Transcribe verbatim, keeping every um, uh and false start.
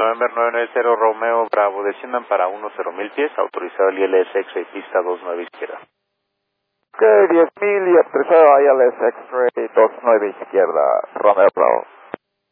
November nueve nueve cero Romeo Bravo, desciendan para uno cero mil pies, autorizado el I L S X-ray pista dos nueve izquierda. Ok, diez mil y autorizado I L S X-ray dos nueve izquierda, Romeo Bravo.